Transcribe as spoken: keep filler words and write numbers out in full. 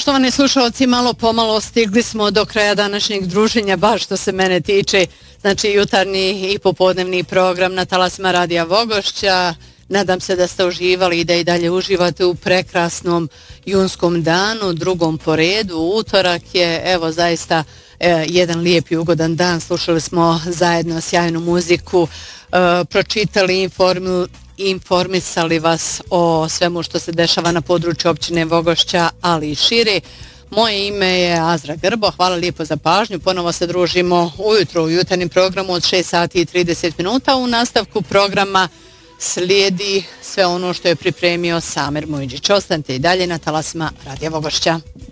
Poštovani slušalci, malo pomalo stigli smo do kraja današnjeg druženja, baš što se mene tiče. Znači jutarnji i popodnevni program na talasima Radija Vogošća. Nadam se da ste uživali i da i dalje uživate u prekrasnom junskom danu, drugom po redu. Utorak je, evo, zaista e, jedan lijep i ugodan dan. Slušali smo zajedno sjajnu muziku, e, pročitali, informu, informisali vas o svemu što se dešava na području općine Vogošća, ali i šire. Moje ime je Azra Grbo, hvala lijepo za pažnju. Ponovo se družimo ujutro u jutarnjem programu od šest sati i trideset minuta. U nastavku programa slijedi sve ono što je pripremio Samir Mujđić. Ostanite i dalje na talasima Radija Vogošća.